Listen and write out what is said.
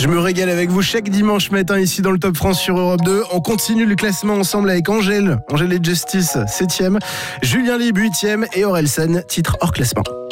Je me régale avec vous chaque dimanche matin ici dans le Top France sur Europe 2. On continue le classement ensemble avec Angèle et Justice, 7e, Julien Lieb, 8e et Orelsan, titre hors classement.